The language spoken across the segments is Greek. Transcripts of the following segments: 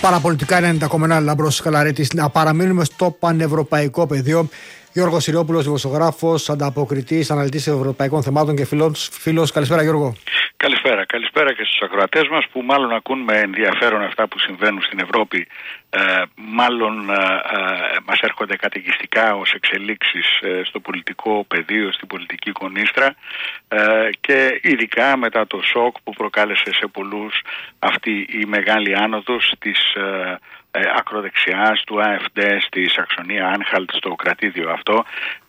Παραπολιτικά 90,1 Λάμπρος Καλαρέτης. Να παραμείνουμε στο πανευρωπαϊκό πεδίο. Γιώργος Συριόπουλος, δημοσιογράφος, ανταποκριτής, αναλυτής ευρωπαϊκών θεμάτων και φίλος. Καλησπέρα, Γιώργο. Καλησπέρα και στους ακροατές μας που μάλλον ακούν με ενδιαφέρον αυτά που συμβαίνουν στην Ευρώπη. Μάλλον μας έρχονται καταιγιστικά ως εξελίξεις στο πολιτικό πεδίο, στην πολιτική κονίστρα και ειδικά μετά το σοκ που προκάλεσε σε πολλούς αυτή η μεγάλη άνοδος της ακροδεξιάς, του AfD στη Σαξονία Άνχαλτ, στο κρατήδιο αυτό,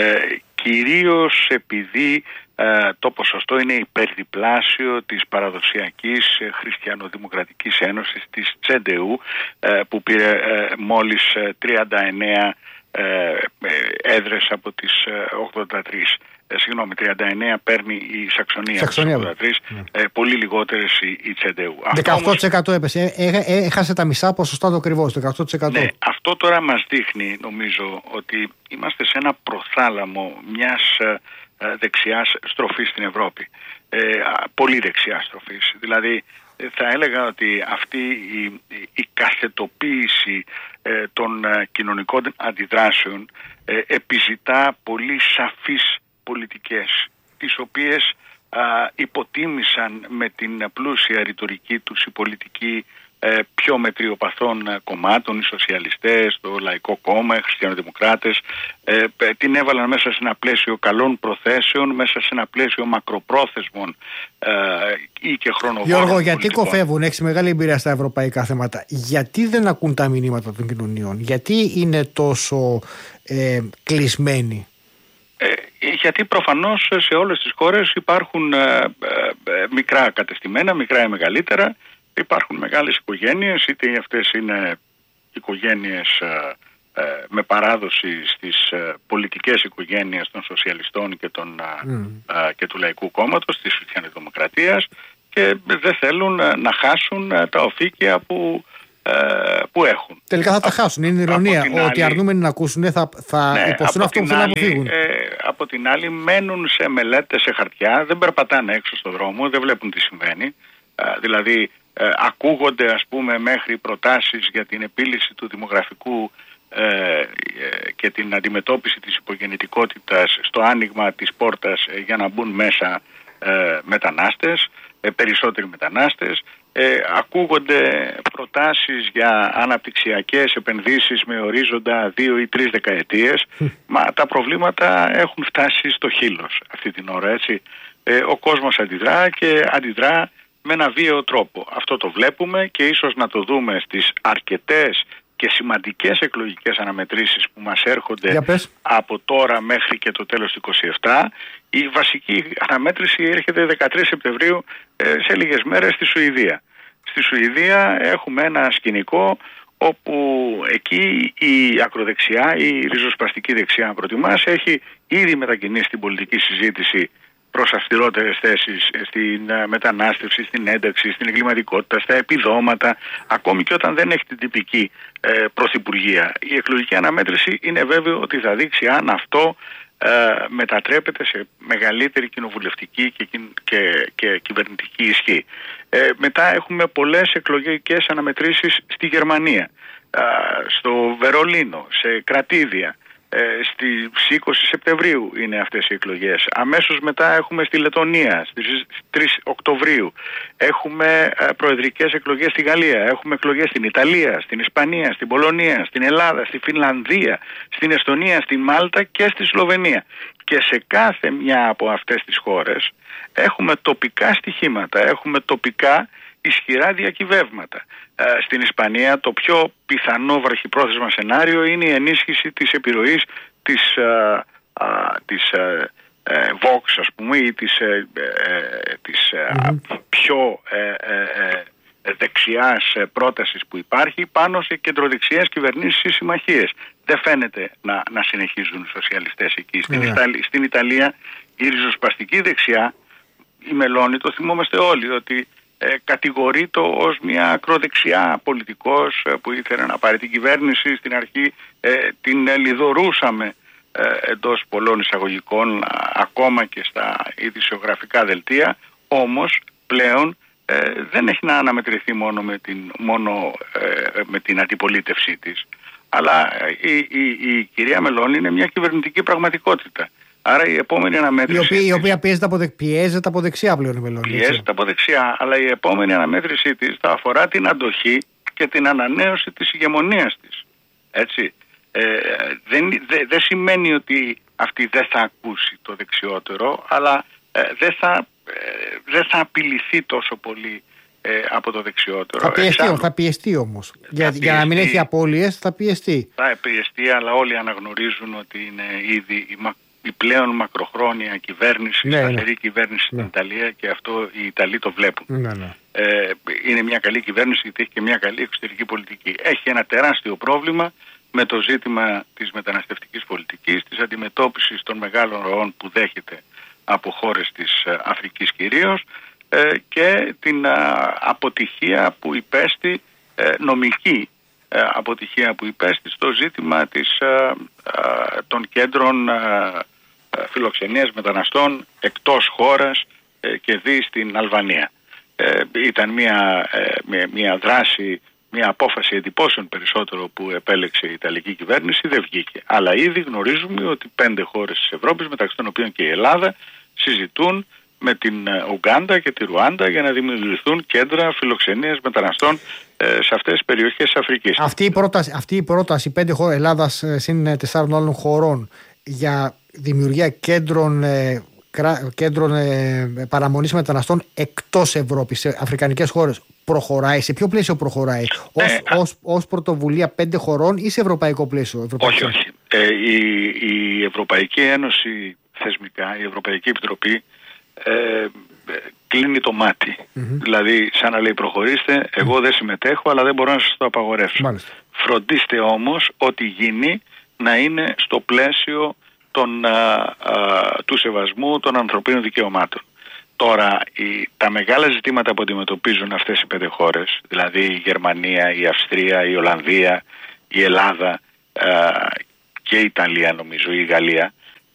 κυρίως επειδή το ποσοστό είναι υπερδιπλάσιο της παραδοσιακής Χριστιανοδημοκρατικής Ένωσης, της CDU, που πήρε μόλις 39 έδρες από τις 83. 39 παίρνει η Σαξονία 83, πολύ λιγότερες η CDU. 18% έπεσε, έχασε τα μισά ποσοστά το ακριβώς, το 18%. Ναι, αυτό τώρα μας δείχνει, νομίζω, ότι είμαστε σε ένα προθάλαμο μιας δεξιάς στροφής στην Ευρώπη. Πολύ δεξιά στροφής. Δηλαδή θα έλεγα ότι αυτή η καθετοποίηση των κοινωνικών αντιδράσεων επιζητά πολύ σαφείς πολιτικές, τις οποίες υποτίμησαν με την πλούσια ρητορική τους οι πολιτικοί πιο μετριοπαθών κομμάτων, οι σοσιαλιστές, το Λαϊκό Κόμμα, οι χριστιανοδημοκράτες, την έβαλαν μέσα σε ένα πλαίσιο καλών προθέσεων, μέσα σε ένα πλαίσιο μακροπρόθεσμων ή και χρονοβόρων. Γιώργο, γιατί κοφεύουν, έχεις μεγάλη εμπειρία στα ευρωπαϊκά θέματα, γιατί δεν ακούν τα μηνύματα των κοινωνιών, γιατί είναι τόσο κλεισμένοι? Γιατί προφανώς σε όλες τις χώρες υπάρχουν μικρά κατεστημένα, μικρά ή μεγαλύτερα. Υπάρχουν μεγάλες οικογένειες, είτε αυτές είναι οικογένειες με παράδοση στις πολιτικές οικογένειες των σοσιαλιστών και του Λαϊκού Κόμματος, της Χριστιανοδημοκρατίας, και δεν θέλουν να χάσουν τα οφίκια που έχουν. Τελικά θα τα χάσουν, είναι ηρωνία ότι αρνούμενοι να ακούσουν θα υποστούν αυτό που θέλουν να αποφύγουν. Από την άλλη μένουν σε μελέτες, σε χαρτιά, δεν περπατάνε έξω στον δρόμο, δεν βλέπουν τι συμβαίνει. Δηλαδή ακούγονται, ας πούμε, μέχρι προτάσεις για την επίλυση του δημογραφικού και την αντιμετώπιση της υπογεννητικότητας στο άνοιγμα της πόρτας για να μπουν μέσα μετανάστες, περισσότεροι μετανάστες. Ακούγονται προτάσεις για αναπτυξιακές επενδύσεις με ορίζοντα 2 ή 3 δεκαετίες. Μα τα προβλήματα έχουν φτάσει στο χείλος αυτή την ώρα, έτσι. Ο κόσμος αντιδρά και αντιδρά με ένα βίαιο τρόπο. Αυτό το βλέπουμε και ίσως να το δούμε στις αρκετές και σημαντικές εκλογικές αναμετρήσεις που μας έρχονται από τώρα μέχρι και το τέλος του 2027. Η βασική αναμέτρηση έρχεται 13 Σεπτεμβρίου, σε λίγες μέρες, στη Σουηδία. Στη Σουηδία έχουμε ένα σκηνικό όπου εκεί η ακροδεξιά, η ριζοσπαστική δεξιά, αν προτιμάς, έχει ήδη μετακινήσει την πολιτική συζήτηση προς αυστηρότερες θέσεις στην μετανάστευση, στην ένταξη, στην εγκληματικότητα, στα επιδόματα, ακόμη και όταν δεν έχει την τυπική πρωθυπουργία. Η εκλογική αναμέτρηση είναι βέβαιο ότι θα δείξει αν αυτό μετατρέπεται σε μεγαλύτερη κοινοβουλευτική και κυβερνητική ισχύ. Μετά έχουμε πολλές εκλογικές αναμετρήσεις στη Γερμανία, στο Βερολίνο, σε κρατήδια. Στις 20 Σεπτεμβρίου είναι αυτές οι εκλογές. Αμέσως μετά έχουμε στη Λετωνία, στις 3 Οκτωβρίου. Έχουμε προεδρικές εκλογές στη Γαλλία. Έχουμε εκλογές στην Ιταλία, στην Ισπανία, στην Πολωνία, στην Ελλάδα, στη Φινλανδία, στην Εστονία, στη Μάλτα και στη Σλοβενία. Και σε κάθε μια από αυτές τις χώρες έχουμε τοπικά στοιχήματα, έχουμε τοπικά ισχυρά διακυβεύματα. Στην Ισπανία το πιο πιθανό βραχυπρόθεσμα σενάριο είναι η ενίσχυση της επιρροής της Vox, ας πούμε, ή της πιο δεξιάς πρότασης που υπάρχει πάνω σε κεντροδεξιές κυβερνήσεις ή συμμαχίες. Δεν φαίνεται να συνεχίζουν οι σοσιαλιστές εκεί. Στην Ιταλία η ριζοσπαστική δεξιά, η Μελώνη, το θυμόμαστε όλοι, ότι κατηγορείται ως μια ακροδεξιά πολιτικός που ήθελε να πάρει την κυβέρνηση. Στην αρχή την λιδωρούσαμε εντός πολλών εισαγωγικών, ακόμα και στα ειδησιογραφικά δελτία, όμως πλέον δεν έχει να αναμετρηθεί μόνο με την αντιπολίτευσή της, αλλά η κυρία Μελώνη είναι μια κυβερνητική πραγματικότητα. Άρα η επόμενη αναμέτρηση. Η οποία πιέζεται από δεξιά πλέον η Μελώνη. Πιέζεται από δεξιά, αλλά η επόμενη αναμέτρησή της θα αφορά την αντοχή και την ανανέωση της ηγεμονίας της. Έτσι. Δεν σημαίνει ότι αυτή δεν θα ακούσει το δεξιότερο, αλλά δεν θα απειληθεί τόσο πολύ από το δεξιότερο. Θα πιεστεί όμως. Για να μην έχει απώλειες θα πιεστεί. Θα πιεστεί, αλλά όλοι αναγνωρίζουν ότι είναι ήδη η πλέον μακροχρόνια κυβέρνηση, σταθερή κυβέρνηση στην Ιταλία, και αυτό οι Ιταλοί το βλέπουν. Είναι μια καλή κυβέρνηση γιατί έχει και μια καλή εξωτερική πολιτική. Έχει ένα τεράστιο πρόβλημα με το ζήτημα της μεταναστευτικής πολιτικής, της αντιμετώπισης των μεγάλων ροών που δέχεται από χώρες της Αφρικής κυρίως, και την αποτυχία που υπέστη, νομική αποτυχία που υπέστη στο ζήτημα των κέντρων φιλοξενίας μεταναστών εκτός χώρας και δι στην Αλβανία. Ήταν μια δράση, μια απόφαση εντυπώσεων περισσότερο που επέλεξε η Ιταλική κυβέρνηση, δεν βγήκε. Αλλά ήδη γνωρίζουμε ότι 5 χώρες της Ευρώπης, μεταξύ των οποίων και η Ελλάδα, συζητούν με την Ουγκάντα και τη Ρουάντα για να δημιουργηθούν κέντρα φιλοξενίας μεταναστών σε αυτές τις περιοχές της Αφρικής. Αυτή η πρόταση 5 χώρες, Ελλάδας συν 4 άλλων χωρών, για δημιουργία κέντρων παραμονής μεταναστών εκτός Ευρώπης, σε αφρικανικές χώρες, προχωράει? Σε ποιο πλαίσιο προχωράει? Ως πρωτοβουλία 5 χωρών ή σε ευρωπαϊκό πλαίσιο? Όχι. Η Ευρωπαϊκή Ένωση θεσμικά, η Ευρωπαϊκή Επιτροπή κλείνει το μάτι. Δηλαδή σαν να λέει προχωρήστε, εγώ δεν συμμετέχω, αλλά δεν μπορώ να σας το απαγορεύσω. Μάλιστα. Φροντίστε όμως ότι γίνει να είναι στο πλαίσιο του σεβασμού των ανθρωπίνων δικαιωμάτων. Τώρα τα μεγάλα ζητήματα που αντιμετωπίζουν αυτές οι 5 χώρες, δηλαδή η Γερμανία, η Αυστρία, η Ολλανδία, η Ελλάδα και η Ιταλία, νομίζω, η Γαλλία,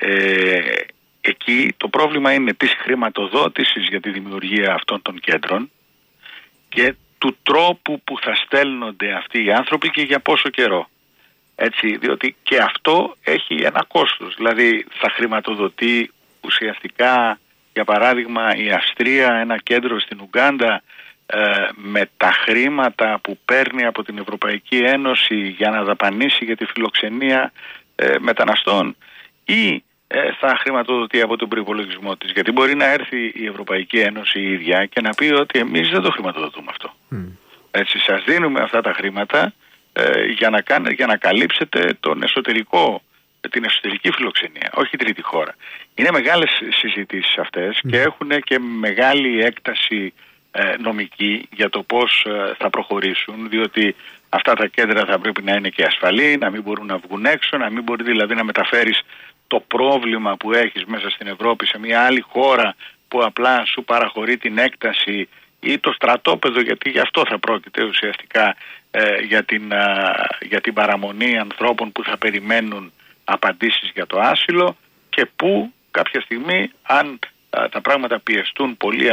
εκεί το πρόβλημα είναι της χρηματοδότησης για τη δημιουργία αυτών των κέντρων και του τρόπου που θα στέλνονται αυτοί οι άνθρωποι και για πόσο καιρό. Έτσι, διότι και αυτό έχει ένα κόστος. Δηλαδή θα χρηματοδοτεί ουσιαστικά, για παράδειγμα, η Αυστρία ένα κέντρο στην Ουγκάντα με τα χρήματα που παίρνει από την Ευρωπαϊκή Ένωση για να δαπανίσει για τη φιλοξενία μεταναστών, ή θα χρηματοδοτεί από τον προϋπολογισμό της? Γιατί μπορεί να έρθει η Ευρωπαϊκή Ένωση η ίδια και να πει ότι εμείς δεν το χρηματοδοτούμε αυτό. Έτσι, σας δίνουμε αυτά τα χρήματα για να καλύψετε την εσωτερική φιλοξενία, όχι τρίτη χώρα. Είναι μεγάλες συζητήσεις αυτές και έχουν και μεγάλη έκταση νομική για το πώς θα προχωρήσουν, διότι αυτά τα κέντρα θα πρέπει να είναι και ασφαλή, να μην μπορούν να βγουν έξω, να μην μπορεί δηλαδή να μεταφέρεις το πρόβλημα που έχεις μέσα στην Ευρώπη σε μια άλλη χώρα που απλά σου παραχωρεί την έκταση ή το στρατόπεδο, γιατί γι' αυτό θα πρόκειται ουσιαστικά, για την παραμονή ανθρώπων που θα περιμένουν απαντήσεις για το άσυλο, και που κάποια στιγμή, αν τα πράγματα πιεστούν πολύ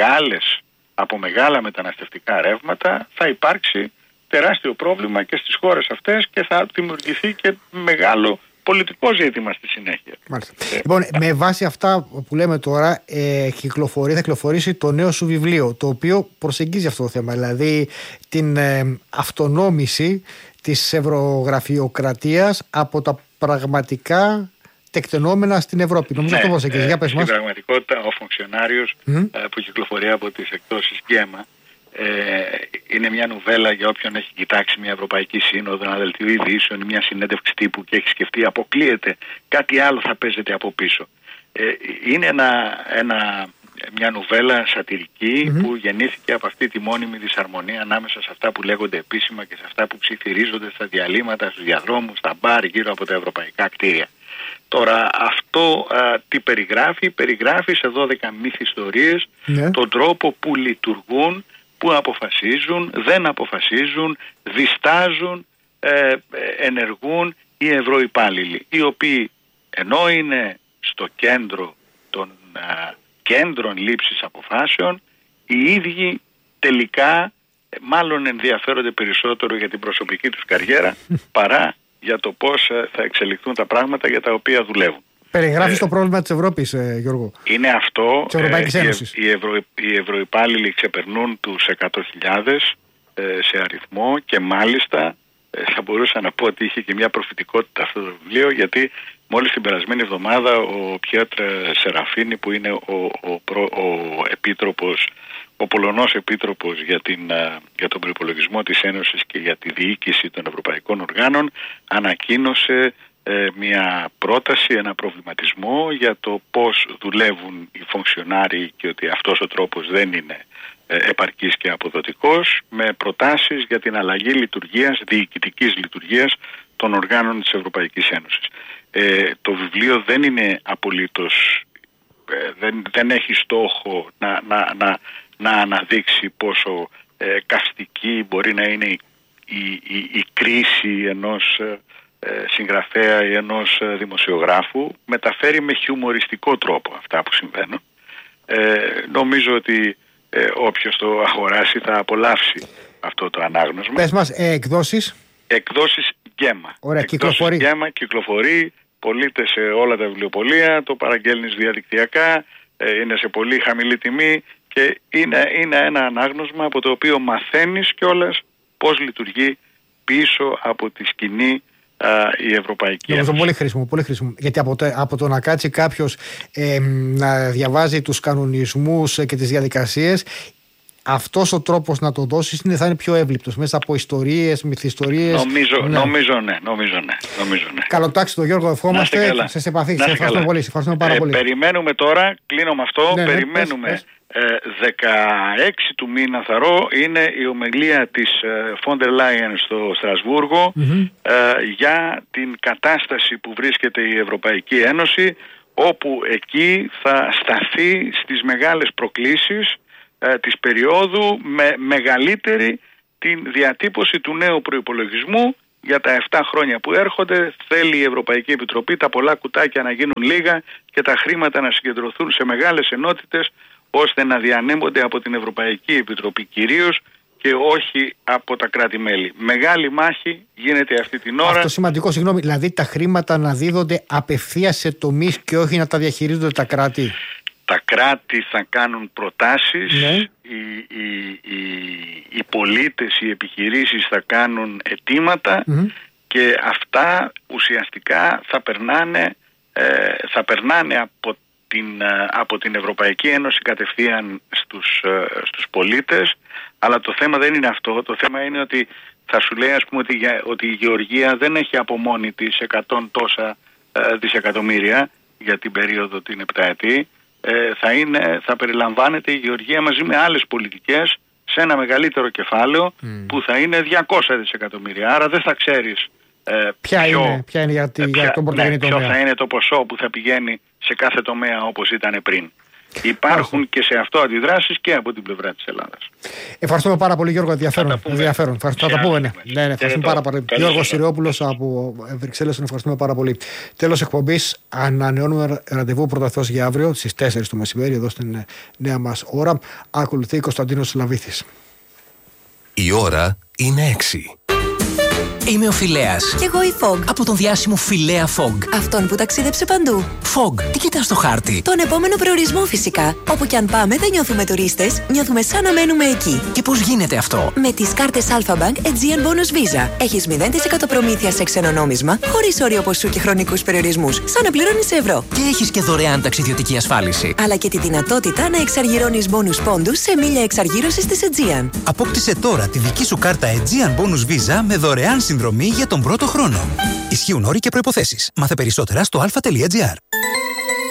από μεγάλα μεταναστευτικά ρεύματα, θα υπάρξει τεράστιο πρόβλημα και στις χώρες αυτές και θα δημιουργηθεί και μεγάλο πολιτικό ζήτημα στη συνέχεια. Μάλιστα. Λοιπόν, με βάση αυτά που λέμε τώρα, θα κυκλοφορήσει το νέο σου βιβλίο, το οποίο προσεγγίζει αυτό το θέμα, δηλαδή την αυτονόμηση της ευρωγραφειοκρατίας από τα πραγματικά τεκτενόμενα στην Ευρώπη. Νομίζω αυτό προσεγγίζει. Για πες μας. Στην πραγματικότητα, ο Φογκσιονάριος που κυκλοφορεί από τις εκδόσεις Γκέμα, είναι μια νουβέλα για όποιον έχει κοιτάξει μια Ευρωπαϊκή Σύνοδο, ένα δελτίο ειδήσεων, μια συνέντευξη τύπου και έχει σκεφτεί αποκλείεται κάτι άλλο θα παίζεται από πίσω. Είναι μια νουβέλα σατιρική που γεννήθηκε από αυτή τη μόνιμη δυσαρμονία ανάμεσα σε αυτά που λέγονται επίσημα και σε αυτά που ψιθυρίζονται στα διαλύματα, στους διαδρόμους, στα μπαρ γύρω από τα ευρωπαϊκά κτίρια. Τώρα αυτό τι περιγράφει σε 12 μυθιστορίες τον τρόπο που λειτουργούν, που αποφασίζουν, δεν αποφασίζουν, διστάζουν, ενεργούν οι ευρωυπάλληλοι, οι οποίοι ενώ είναι στο κέντρο των κέντρων λήψης αποφάσεων, οι ίδιοι τελικά μάλλον ενδιαφέρονται περισσότερο για την προσωπική τους καριέρα παρά για το πώς θα εξελιχθούν τα πράγματα για τα οποία δουλεύουν. Περιγράφεις το πρόβλημα της Ευρώπης, Γιώργο. Είναι αυτό. Της Ευρωπαϊκής Ένωσης. Οι ευρωυπάλληλοι ξεπερνούν τους 100.000 σε αριθμό και μάλιστα θα μπορούσα να πω ότι είχε και μια προφητικότητα αυτό το βιβλίο, γιατί μόλις την περασμένη εβδομάδα ο Πιέτρ Σεραφίνη, που είναι ο επίτροπος, ο Πολωνός επίτροπος για τον προϋπολογισμό της Ένωσης και για τη διοίκηση των ευρωπαϊκών οργάνων, ανακοίνωσε μια πρόταση, ένα προβληματισμό για το πώς δουλεύουν οι φονκσιονάροι και ότι αυτός ο τρόπος δεν είναι επαρκής και αποδοτικός, με προτάσεις για την αλλαγή λειτουργίας, διοικητικής λειτουργίας των οργάνων της Ευρωπαϊκής Ένωσης. Το βιβλίο δεν είναι απολύτως, δεν έχει στόχο να αναδείξει πόσο καυστική μπορεί να είναι η κρίση ενός συγγραφέα ή ενός δημοσιογράφου. Μεταφέρει με χιουμοριστικό τρόπο αυτά που συμβαίνουν. Νομίζω ότι όποιος το αγοράσει θα απολαύσει αυτό το ανάγνωσμα. Πες μας, εκδόσεις. Εκδόσεις Γκέμα. Ωραία, κυκλοφορεί. Γκέμα, κυκλοφορεί, πωλείται σε όλα τα βιβλιοπωλεία, το παραγγέλνεις διαδικτυακά, είναι σε πολύ χαμηλή τιμή και είναι ένα ανάγνωσμα από το οποίο μαθαίνεις κιόλας πώς λειτουργεί πίσω από τη σκηνή η Ευρωπαϊκή Ένωση. Πολύ χρήσιμο, πολύ χρήσιμο. Γιατί από το να κάτσει κάποιος να διαβάζει τους κανονισμούς και τις διαδικασίες, αυτός ο τρόπος να το δώσεις θα είναι πιο εύληπτος μέσα από ιστορίες, μυθιστορίες. Νομίζω ναι. Καλοτάξει τον Γιώργο, ευχόμαστε. Σε επαφή. Σε ευχαριστούμε πολύ. Πάρα πολύ. Περιμένουμε τώρα, κλείνω με αυτό, περιμένουμε. 16 του μήνα θαρώ είναι η ομιλία της Φόντερ Λάιεν στο Στρασβούργο για την κατάσταση που βρίσκεται η Ευρωπαϊκή Ένωση, όπου εκεί θα σταθεί στις μεγάλες προκλήσεις της περίοδου, με μεγαλύτερη την διατύπωση του νέου προϋπολογισμού για τα 7 χρόνια που έρχονται. Θέλει η Ευρωπαϊκή Επιτροπή τα πολλά κουτάκια να γίνουν λίγα και τα χρήματα να συγκεντρωθούν σε μεγάλες ενότητες, ώστε να διανέμονται από την Ευρωπαϊκή Επιτροπή κυρίως και όχι από τα κράτη-μέλη. Μεγάλη μάχη γίνεται αυτή την ώρα. Αυτό σημαντικό, συγγνώμη, δηλαδή τα χρήματα να δίδονται απευθείας σε τομείς και όχι να τα διαχειρίζονται τα κράτη. Τα κράτη θα κάνουν προτάσεις, οι πολίτες, οι επιχειρήσεις θα κάνουν αιτήματα και αυτά ουσιαστικά θα περνάνε από την Ευρωπαϊκή Ένωση κατευθείαν στους πολίτες. Αλλά το θέμα δεν είναι αυτό. Το θέμα είναι ότι θα σου λέει, ας πούμε, ότι η Γεωργία δεν έχει από μόνη της 100 τόσα δισεκατομμύρια για την περίοδο την επταετή. Θα περιλαμβάνεται η Γεωργία μαζί με άλλες πολιτικές σε ένα μεγαλύτερο κεφάλαιο που θα είναι 200 δισεκατομμύρια. Άρα δεν θα ξέρεις ποια είναι για τον πρωτογενή τομέα. Ποιο θα είναι το ποσό που θα πηγαίνει σε κάθε τομέα όπως ήταν πριν. Υπάρχουν και σε αυτό αντιδράσεις και από την πλευρά της Ελλάδας. Ευχαριστούμε πάρα πολύ, Γιώργο. Ενδιαφέρον. Θα τα πούμε. Ευχαριστούμε πάρα πολύ. Γιώργος Συριόπουλος από Βρυξέλλες, ευχαριστούμε πάρα πολύ. Τέλος εκπομπής. Ανανεώνουμε ραντεβού πρώτα Θεός για αύριο στις 4 το μεσημέρι εδώ στην νέα μας ώρα. Ακολουθεί Κωνσταντίνος Λαβήθης. Η ώρα είναι 6. Είμαι ο Φιλέας. Κι εγώ η Fog. Από τον διάσημο Φιλέα Fog. Αυτόν που ταξίδεψε παντού. Fog, τι κοιτάς στο χάρτη? Τον επόμενο προορισμό φυσικά. Όπου κι αν πάμε δεν νιώθουμε τουρίστες, νιώθουμε σαν να μένουμε εκεί. Και πώς γίνεται αυτό? Με τις κάρτες Alpha Bank Aegean Bonus Visa. Έχεις 0% προμήθεια σε ξένο νόμισμα, χωρίς όριο ποσού και χρονικούς περιορισμούς, σαν να πληρώνεις σε ευρώ. Και έχεις και δωρεάν ταξιδιωτική ασφάλιση. Αλλά και τη δυνατότητα να εξαργυρώνεις bonus πόντους σε μίλια εξαργύρωσης της Aegean. Απόκτησε τώρα τη δική σου κάρτα Aegean Bonus Visa με δωρεάν συνδρομή για τον πρώτο χρόνο. Ισχύουν όροι και προϋποθέσεις. Μάθε περισσότερα στο alpha.gr.